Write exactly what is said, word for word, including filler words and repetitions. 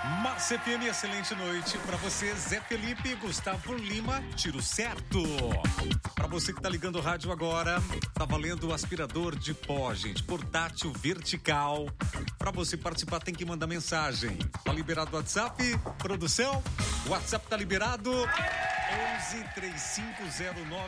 Massa F M, excelente noite para você, Zé Felipe, Gustavo Lima, tiro certo. Para você que tá ligando o rádio agora, tá valendo o aspirador de pó, gente, portátil vertical. Para você participar tem que mandar mensagem. Tá liberado o WhatsApp? Produção? O WhatsApp tá liberado? onze três cinco zero nove